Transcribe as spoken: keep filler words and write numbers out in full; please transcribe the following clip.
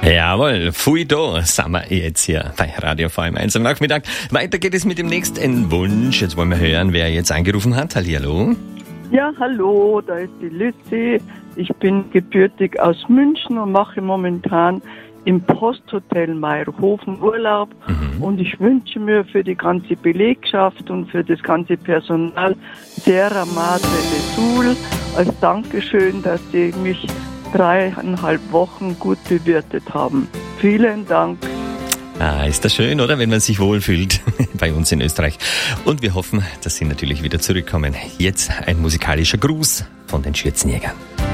Jawohl, Fui do, sind wir jetzt hier bei Radio V M eins am Nachmittag. Weiter geht es mit dem nächsten Wunsch. Jetzt wollen wir hören, wer jetzt angerufen hat. Hallihallo. Ja, hallo, da ist die Lüssi. Ich bin gebürtig aus München und mache momentan im Posthotel Meierhofen Urlaub. Mhm. Und ich wünsche mir für die ganze Belegschaft und für das ganze Personal Sierra Madre de Sul als Dankeschön, dass sie mich dreieinhalb Wochen gut bewirtet haben. Vielen Dank. Ah, ist das schön, oder? Wenn man sich wohlfühlt bei uns in Österreich. Und wir hoffen, dass Sie natürlich wieder zurückkommen. Jetzt ein musikalischer Gruß von den Schürzenjägern.